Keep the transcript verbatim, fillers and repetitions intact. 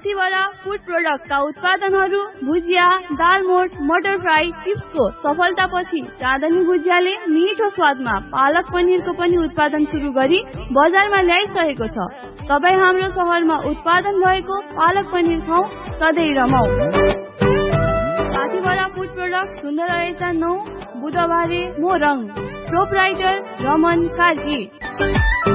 साथीभरा food प्रोडक्टका उत्पादनहरू भुजिया, दालमोट, मटर fry, चिप्सको सफलतापछि चाँदनी भुजियाले मिठो स्वादमा पालक पनिरको पनि उत्पादन सुरु गरी बजारमा ल्याइसकेको छ। तपाईँ हाम्रो शहरमा उत्पादन भएको पालक पनिर खाऊ, सधैँ रमाऊ। साथीभरा फूड प्रोडक्ट सुन्दर रहेछ नौ बुधबारे मोरङ, प्रोपराइटर रमन कार्की।